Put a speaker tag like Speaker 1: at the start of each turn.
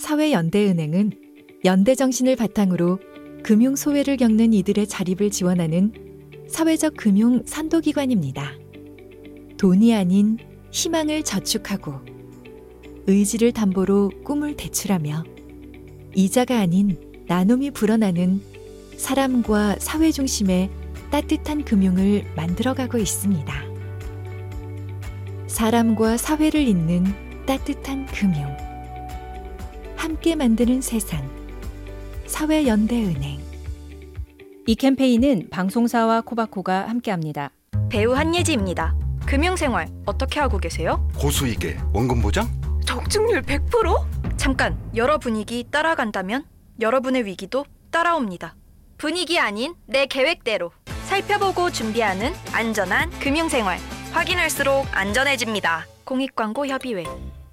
Speaker 1: 사회연대은행은 연대 정신을 바탕으로 금융 소외를 겪는 이들의 자립을 지원하는 사회적 금융 선도기관입니다. 돈이 아닌 희망을 저축하고 의지를 담보로 꿈을 대출하며 이자가 아닌 나눔이 불어나는 사람과 사회 중심의 따뜻한 금융을 만들어가고 있습니다. 사람과 사회를 잇는 따뜻한 금융. 함께 만드는 세상. 사회연대은행.
Speaker 2: 이 캠페인은 방송사와 코바코가 함께합니다.
Speaker 3: 배우 한예지입니다. 금융생활 어떻게 하고 계세요?
Speaker 4: 고수익에 원금 보장?
Speaker 3: 적중률 100%? 잠깐, 여러 분위기 따라간다면 여러분의 위기도 따라옵니다. 분위기 아닌 내 계획대로 살펴보고 준비하는 안전한 금융생활. 확인할수록 안전해집니다. 공익광고협의회.